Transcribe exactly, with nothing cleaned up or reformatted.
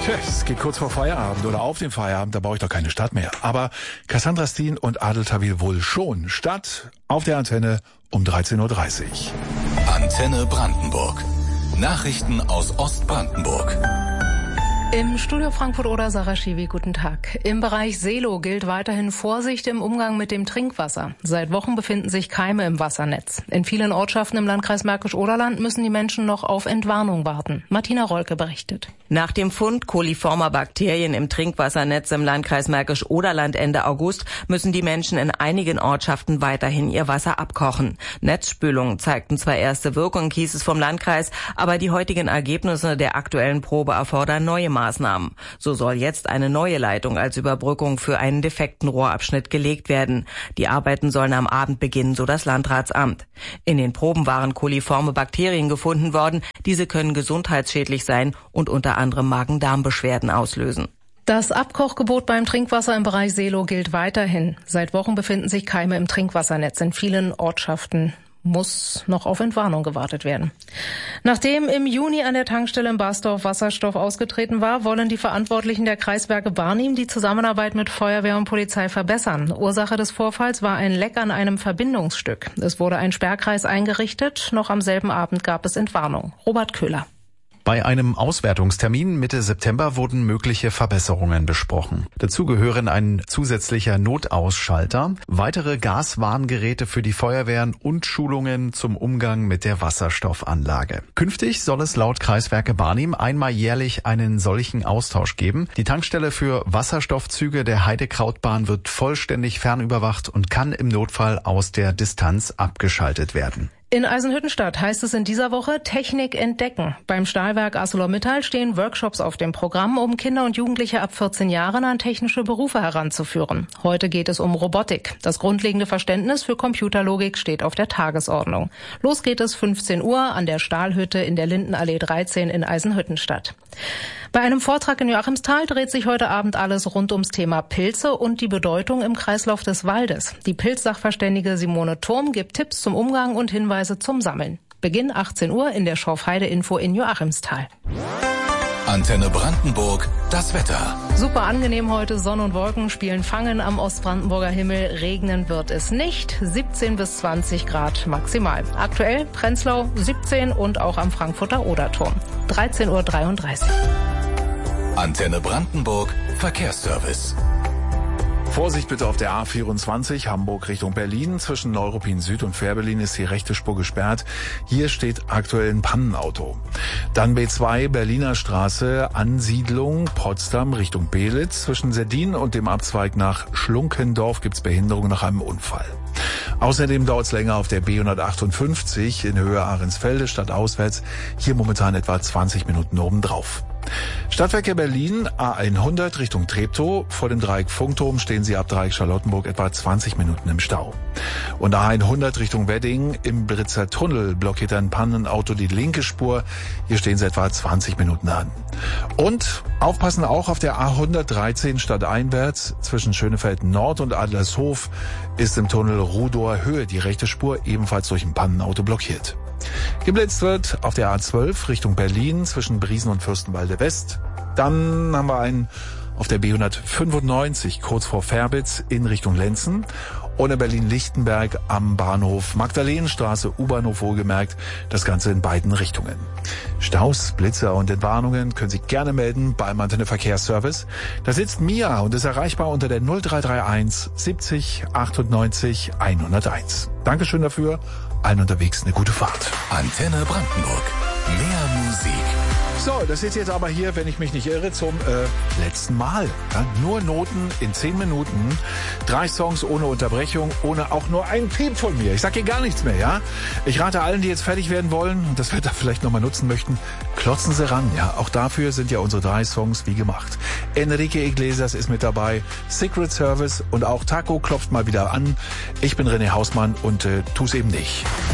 Tja, es geht kurz vor Feierabend oder auf den Feierabend, da brauche ich doch keine Stadt mehr. Aber Cassandra Steen und Adel Tawil wohl schon. Stadt auf der Antenne um dreizehn Uhr dreißig. Antenne Brandenburg. Nachrichten aus Ostbrandenburg. Im Studio Frankfurt-Oder Sarah Schiwi, guten Tag. Im Bereich Seelow gilt weiterhin Vorsicht im Umgang mit dem Trinkwasser. Seit Wochen befinden sich Keime im Wassernetz. In vielen Ortschaften im Landkreis Märkisch-Oderland müssen die Menschen noch auf Entwarnung warten. Martina Rolke berichtet. Nach dem Fund coliformer Bakterien im Trinkwassernetz im Landkreis Märkisch-Oderland Ende August müssen die Menschen in einigen Ortschaften weiterhin ihr Wasser abkochen. Netzspülungen zeigten zwar erste Wirkung, hieß es vom Landkreis, aber die heutigen Ergebnisse der aktuellen Probe erfordern neue Maßnahmen. So soll jetzt eine neue Leitung als Überbrückung für einen defekten Rohrabschnitt gelegt werden. Die Arbeiten sollen am Abend beginnen, so das Landratsamt. In den Proben waren coliforme Bakterien gefunden worden. Diese können gesundheitsschädlich sein und unter anderem Magen-Darm-Beschwerden auslösen. Das Abkochgebot beim Trinkwasser im Bereich Seelow gilt weiterhin. Seit Wochen befinden sich Keime im Trinkwassernetz. In vielen Ortschaften muss noch auf Entwarnung gewartet werden. Nachdem im Juni an der Tankstelle in Basdorf Wasserstoff ausgetreten war, wollen die Verantwortlichen der Kreiswerke Barnim die Zusammenarbeit mit Feuerwehr und Polizei verbessern. Ursache des Vorfalls war ein Leck an einem Verbindungsstück. Es wurde ein Sperrkreis eingerichtet. Noch am selben Abend gab es Entwarnung. Robert Köhler. Bei einem Auswertungstermin Mitte September wurden mögliche Verbesserungen besprochen. Dazu gehören ein zusätzlicher Notausschalter, weitere Gaswarngeräte für die Feuerwehren und Schulungen zum Umgang mit der Wasserstoffanlage. Künftig soll es laut Kreiswerke Barnim einmal jährlich einen solchen Austausch geben. Die Tankstelle für Wasserstoffzüge der Heidekrautbahn wird vollständig fernüberwacht und kann im Notfall aus der Distanz abgeschaltet werden. In Eisenhüttenstadt heißt es in dieser Woche Technik entdecken. Beim Stahlwerk ArcelorMittal stehen Workshops auf dem Programm, um Kinder und Jugendliche ab vierzehn Jahren an technische Berufe heranzuführen. Heute geht es um Robotik. Das grundlegende Verständnis für Computerlogik steht auf der Tagesordnung. Los geht es fünfzehn Uhr an der Stahlhütte in der Lindenallee dreizehn in Eisenhüttenstadt. Bei einem Vortrag in Joachimsthal dreht sich heute Abend alles rund ums Thema Pilze und die Bedeutung im Kreislauf des Waldes. Die Pilzsachverständige Simone Turm gibt Tipps zum Umgang und Hinweise zum Sammeln. Beginn achtzehn Uhr in der Schorfheide-Info in Joachimsthal. Antenne Brandenburg, das Wetter. Super angenehm heute, Sonne und Wolken spielen Fangen am Ostbrandenburger Himmel. Regnen wird es nicht, siebzehn bis zwanzig Grad maximal. Aktuell Prenzlau siebzehn und auch am Frankfurter Oderturm. dreizehn Uhr dreiunddreißig. Antenne Brandenburg, Verkehrsservice. Vorsicht bitte auf der A vierundzwanzig, Hamburg Richtung Berlin. Zwischen Neuruppin Süd und Fährberlin ist die rechte Spur gesperrt. Hier steht aktuell ein Pannenauto. Dann B zwei, Berliner Straße, Ansiedlung Potsdam Richtung Belitz. Zwischen Seddin und dem Abzweig nach Schlunkendorf gibt's Behinderung nach einem Unfall. Außerdem dauert's länger auf der B hundertachtundfünfzig in Höhe Ahrensfelde stadtauswärts. Hier momentan etwa zwanzig Minuten obendrauf. Stadtverkehr Berlin, A hundert Richtung Treptow. Vor dem Dreieck Funkturm stehen Sie ab Dreieck Charlottenburg etwa zwanzig Minuten im Stau. Und A hundert Richtung Wedding, im Britzer Tunnel blockiert ein Pannenauto die linke Spur. Hier stehen Sie etwa zwanzig Minuten an. Und aufpassen auch auf der A hundertdreizehn stadteinwärts. Zwischen Schönefeld Nord und Adlershof ist im Tunnel Rudower Höhe die rechte Spur ebenfalls durch ein Pannenauto blockiert. Geblitzt wird auf der A zwölf Richtung Berlin zwischen Briesen und Fürstenwalde West. Dann haben wir einen auf der B hundertfünfundneunzig kurz vor Ferbitz in Richtung Lenzen. Und in Berlin-Lichtenberg am Bahnhof Magdalenenstraße, U-Bahnhof wohlgemerkt, das Ganze in beiden Richtungen. Staus, Blitzer und Entwarnungen können Sie gerne melden beim Antenne Verkehrsservice. Da sitzt Mia und ist erreichbar unter der null drei drei eins siebzig achtundneunzig hunderteins. Dankeschön dafür. Allen unterwegs eine gute Fahrt. Antenne Brandenburg. Mehr Musik. So, das ist jetzt aber hier, wenn ich mich nicht irre, zum äh, letzten Mal. Ja, nur Noten in zehn Minuten. Drei Songs ohne Unterbrechung, ohne auch nur ein Piep von mir. Ich sag hier gar nichts mehr, ja? Ich rate allen, die jetzt fertig werden wollen und das Wetter vielleicht nochmal nutzen möchten, klotzen Sie ran, ja? Auch dafür sind ja unsere drei Songs wie gemacht. Enrique Iglesias ist mit dabei, Secret Service und auch Taco klopft mal wieder an. Ich bin René Hausmann und äh, tu's eben nicht.